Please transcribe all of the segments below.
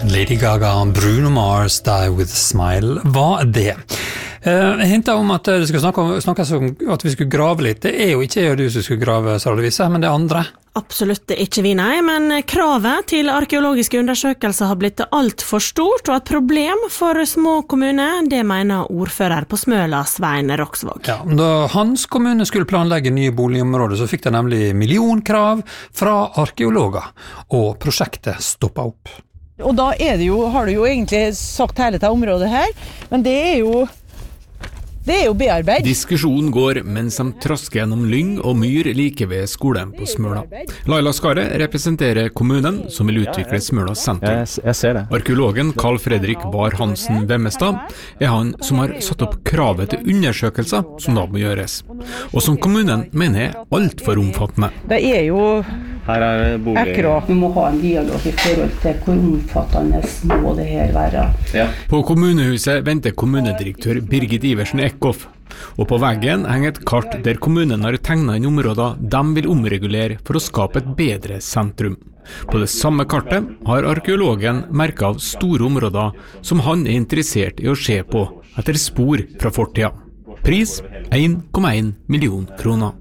Lady Gaga, Bruno Mars, Die With a Smile, var det. Jeg hintet om at det skulle snakkes om at vi skulle grave litt. Det jo ikke jeg og du som skulle grave, Sara Louise, men det andre. Absolutt ikke vi, nei, men kravet til arkeologiske undersøkelser har blitt alt for stort, og et problem for små kommuner, det mener ordfører på Smøla, Svein Roksvåg. Ja, da hans kommune skulle planlegge nye boligområder, så fikk de nemlig millionkrav fra arkeologer, og prosjektet stoppet opp. Og da det jo, har du jo egentlig sagt hele dette området her, men det jo bearbeid. Diskusjonen går mens de trasker gjennom lyng og myr like ved skolen på Smøla. Laila Skare representerer kommunen som vil utvikle Smøla sentrum. Jeg ser det. Arkeologen Carl Fredrik Bar Hansen Vemmestad han som har satt opp kravet til undersøkelser som da må gjøres, og som kommunen mener alt for omfattende. Det jo Her bolig. Vi må ha en dialog I forhold til hvor omfattende må det her være. Ja. På kommunehuset venter kommunedirektør Birgit Iversen Eckhoff, og på veggen henger et kart der kommunen har tegnet inn områder de vil omregulere for å skape et bedre sentrum. På det samme kartet har arkeologen merket av store områder som han interessert I å se på etter spor fra fortida. Pris 1,1 million kroner.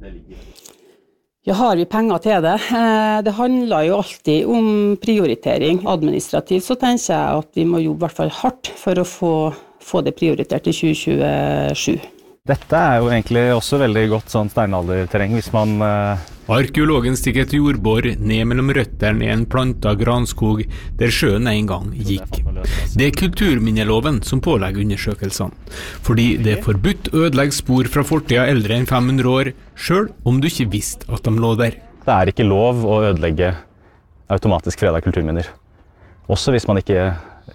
Ja, har vi penger til det? Det handler jo alltid om prioritering. Administrativt så tenker jeg at vi må jobbe I hvert fall hardt for å få det prioritert I 2027. Dette jo egentlig også veldig godt sånn steinalderterreng hvis man... Arkeologen stikker et jordbor ned mellom røtterne I en planta granskog der sjøen en gang gikk. Det kulturminneloven som pålegger undersøkelsene, fordi det forbudt å ødelegge spor fra fortida eldre enn 500 år, selv om du ikke visste at de lå der. Det ikke lov å ødelegge automatisk fredede kulturminner. Også hvis man ikke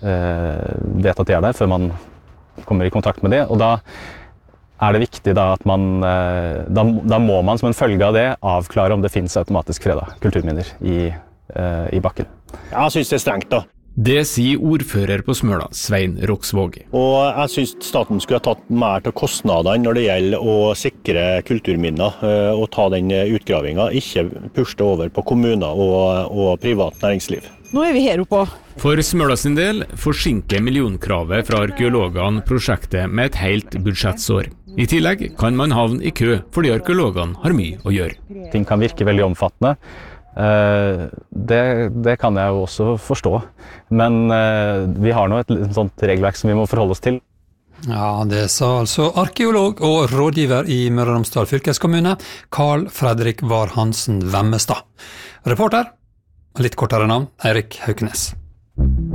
vet at de der, før man kommer I kontakt med det, og da det viktig da at man, da må man som en følge av det avklare om det finnes automatisk fredet kulturminner I bakken. Ja, jeg synes det strengt da. Det sier ordfører på Smøla, Svein Roksvåg. Og jeg synes staten skulle ha tatt mer til kostnadene når det gjelder å sikre kulturminner og ta den utgravingen, ikke pushe det over på kommuner og privat næringsliv. Nå vi her oppe. For Smøla sin del forsinker millionkravet fra arkeologene prosjektet med et helt budsjettsår. I tillegg kan man havne I kø fordi arkeologene har mye å gjøre. Ting kan virke veldig omfattende. Det kan jeg jo også forstå. Men vi har nå et sånt regelverk som vi må forholde oss til. Ja, det sa altså arkeolog og rådgiver I Møre og Romsdal fylkeskommune, Carl Fredrik Var Hansen Vemmestad. Reporter, litt kortere navn, Eirik Hauknes.